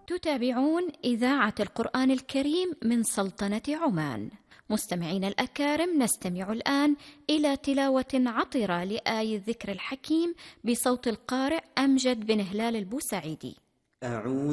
تتابعون إذاعة القرآن الكريم من سلطنة عمان. مستمعين الأكارم، نستمع الآن إلى تلاوة عطرة لآي الذكر الحكيم بصوت القارئ أمجد بن هلال البوسعيدي. أعوذ